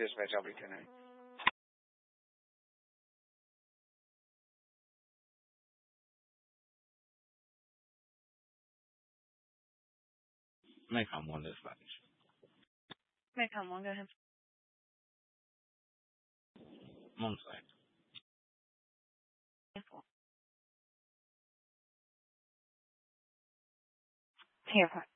dispatch. I'll be 10-8. Maycom 1 dispatch. Maycom 1, go ahead. 1 sec. Here,